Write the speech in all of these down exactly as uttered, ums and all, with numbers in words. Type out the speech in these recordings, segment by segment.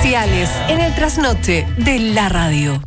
especiales en el trasnoche de la radio.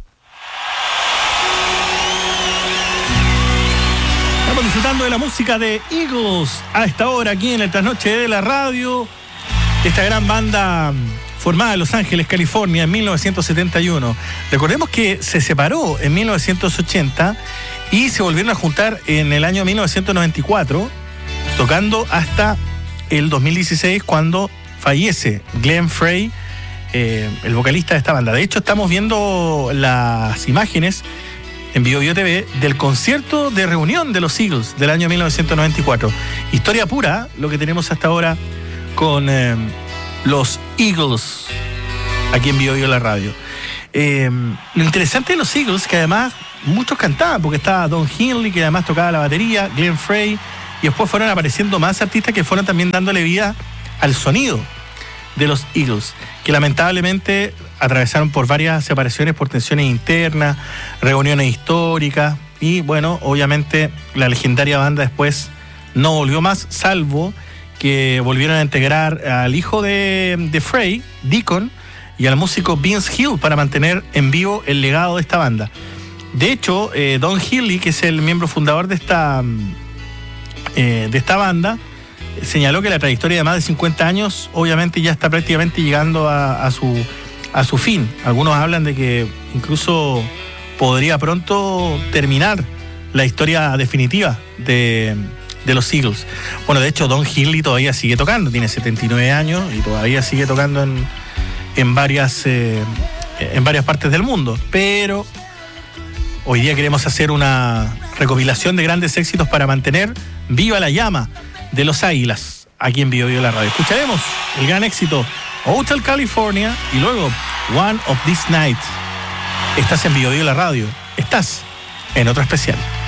Estamos disfrutando de la música de Eagles a esta hora aquí en el trasnoche de la radio. Esta gran banda formada en Los Ángeles, California, en mil novecientos setenta y uno. Recordemos que se separó en mil novecientos ochenta y se volvieron a juntar en el año mil novecientos noventa y cuatro, tocando hasta el dos mil dieciséis, cuando fallece Glenn Frey, eh, el vocalista de esta banda. De hecho, estamos viendo las imágenes en Bio Bio T V del concierto de reunión de los Eagles del año mil novecientos noventa y cuatro. Historia pura, lo que tenemos hasta ahora con eh, los Eagles aquí en Bio Bio la radio. Eh, lo interesante de los Eagles, que además muchos cantaban, porque estaba Don Henley, que además tocaba la batería, Glenn Frey, y después fueron apareciendo más artistas que fueron también dándole vida al sonido de los Eagles, que lamentablemente atravesaron por varias separaciones, por tensiones internas, reuniones históricas, y bueno, obviamente la legendaria banda después no volvió más, salvo que volvieron a integrar al hijo de, de Frey, Deacon, y al músico Vince Hill para mantener en vivo el legado de esta banda. De hecho, eh, Don Henley, que es el miembro fundador de esta, eh, de esta banda, señaló que la trayectoria de más de cincuenta años obviamente ya está prácticamente llegando a, a, su, a su fin. Algunos hablan de que incluso podría pronto terminar la historia definitiva de, de los Eagles. Bueno, de hecho, Don Henley todavía sigue tocando, tiene setenta y nueve años y todavía sigue tocando en, en, varias, eh, en varias partes del mundo. Pero hoy día queremos hacer una recopilación de grandes éxitos para mantener viva la llama de los Águilas aquí en Bio Bio la radio. Escucharemos el gran éxito Hotel California y luego One of These Nights. Estás en Bio Bio la radio. Estás en otro especial.